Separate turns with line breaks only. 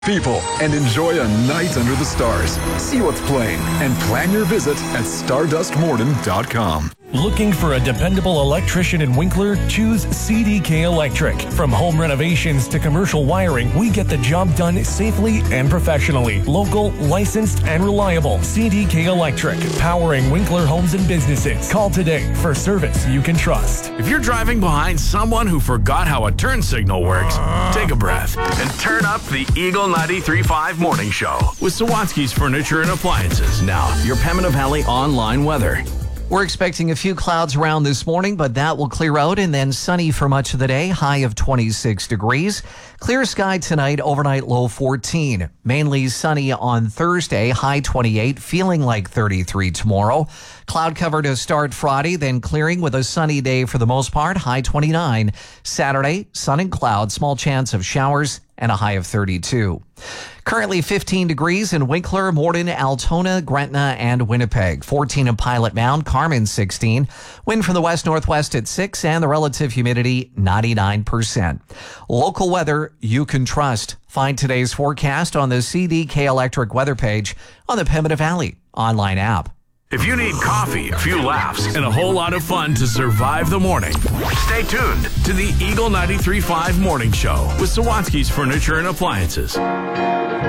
people and enjoy a night under the stars. See what's playing and plan your visit at stardustmorden.com.
Looking for a dependable electrician in Winkler? Choose CDK Electric. From home renovations to commercial wiring, we get the job done safely and professionally. Local, licensed, and reliable. CDK Electric, powering Winkler homes and businesses. Call today for service you can trust.
If you're driving behind someone who forgot how a turn signal works, take a breath and turn up the Eagle 93.5 Morning Show with Sawatsky's Furniture and Appliances. Now, your Pembina Valley online weather.
We're expecting a few clouds around this morning, but that will clear out and then sunny for much of the day, high of 26 degrees. Clear sky tonight, overnight low 14. Mainly sunny on Thursday, high 28, feeling like 33 tomorrow. Cloud cover to start Friday, then clearing with a sunny day for the most part, high 29. Saturday, sun and cloud, small chance of showers and a high of 32. Currently 15 degrees in Winkler, Morden, Altona, Gretna, and Winnipeg. 14 in Pilot Mound, Carmen 16. Wind from the west-northwest at 6 and the relative humidity 99%. Local weather you can trust. Find today's forecast on the CDK Electric weather page on the Pembina Valley online app.
If you need coffee, a few laughs, and a whole lot of fun to survive the morning, stay tuned to the Eagle 93.5 Morning Show with Sawatsky's Furniture and Appliances.